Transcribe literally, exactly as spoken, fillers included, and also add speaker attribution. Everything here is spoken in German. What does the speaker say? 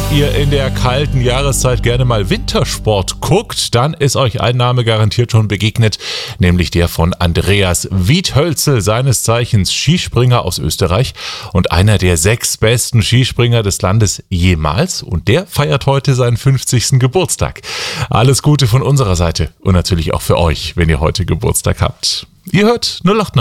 Speaker 1: ihr in der kalten Jahreszeit gerne mal Wintersport guckt, dann ist euch ein Name garantiert schon begegnet, nämlich der von Andreas Wiethölzel, seines Zeichens Skispringer aus Österreich und einer der sechs besten Skispringer des Landes jemals. Und der feiert heute seinen fünfzigsten Geburtstag. Alles Gute von unserer Seite und natürlich auch für euch, wenn ihr heute Geburtstag habt. Ihr hört null acht neun